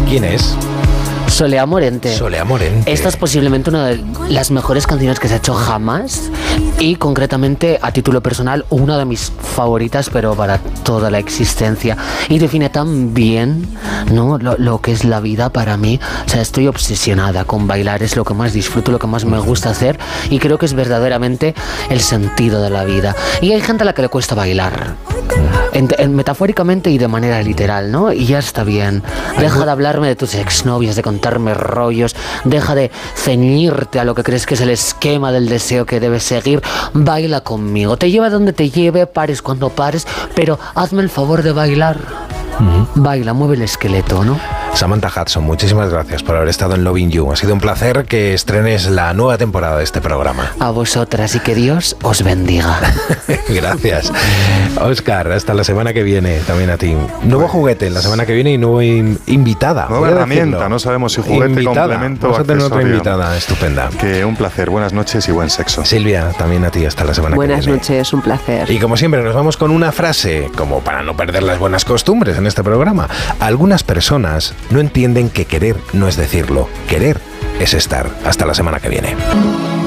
¿Quién es? Solea Morente. Solea Morente. Esta es posiblemente una de las mejores canciones que se ha hecho jamás y concretamente a título personal una de mis favoritas, pero para toda la existencia, y define tan bien, ¿no?, lo que es la vida para mí. O sea, estoy obsesionada con bailar, es lo que más disfruto, lo que más me gusta hacer, y creo que es verdaderamente el sentido de la vida. Y hay gente a la que le cuesta bailar, metafóricamente y de manera literal, ¿no? Y ya está bien. Deja de hablarme de tus exnovias, de contarme rollos, deja de ceñirte a lo que crees que es el esquema del deseo que debes seguir. Baila conmigo, te lleva donde te lleve, pares cuando pares, pero hazme el favor de bailar. Baila, mueve el esqueleto, ¿no? Samantha Hudson, muchísimas gracias por haber estado en Loving You. Ha sido un placer que estrenes la nueva temporada de este programa. A vosotras, y que Dios os bendiga. Gracias. Óscar, hasta la semana que viene, también a ti. Nuevo juguete la semana que viene y nueva invitada. Nueva herramienta, no sabemos si juguete, invitada, complemento o vamos a tener otra accesorio. Invitada estupenda. Que un placer, buenas noches y buen sexo. Silvia, también a ti, hasta la semana que viene. Buenas noches, un placer. Y como siempre nos vamos con una frase, como para no perder las buenas costumbres en este programa. Algunas personas no entienden que querer no es decirlo, querer es estar. Hasta la semana que viene.